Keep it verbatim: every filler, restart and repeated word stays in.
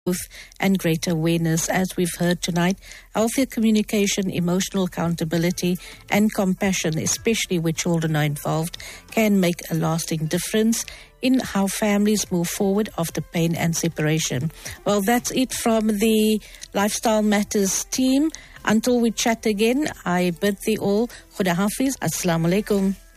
and greater awareness. As we've heard tonight, healthier communication, emotional accountability, and compassion, especially where children are involved, can make a lasting difference in how families move forward after pain and separation. Well, that's it from the Lifestyle Matters team. Until we chat again, I bid thee all Khuda Hafiz. Assalamu alaikum.